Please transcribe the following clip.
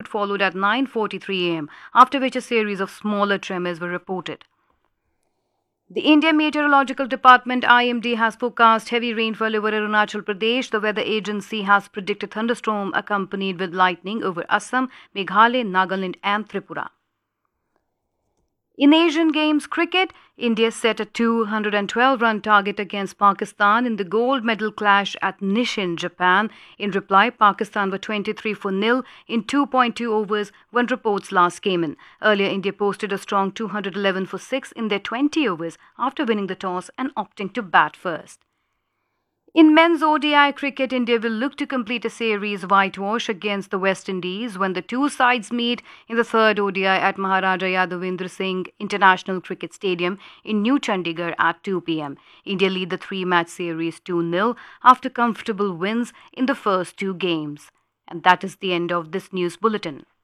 magnitude followed at 9:43 a.m., after which a series of smaller tremors were reported. The Indian Meteorological Department (IMD) has forecast heavy rainfall over Arunachal Pradesh. The weather agency has predicted thunderstorm accompanied with lightning over Assam, Meghalaya, Nagaland, and Tripura. In Asian Games cricket, India set a 212-run target against Pakistan in the gold medal clash at Nishin, Japan. In reply, Pakistan were 23 for nil in 2.2 overs when reports last came in. Earlier, India posted a strong 211 for 6 in their 20 overs after winning the toss and opting to bat first. In men's ODI cricket, India will look to complete a series whitewash against the West Indies when the two sides meet in the third ODI at Maharaja Yadavendra Singh International Cricket Stadium in New Chandigarh at 2 p.m. India lead the three-match series 2-0 after comfortable wins in the first two games. And that is the end of this news bulletin.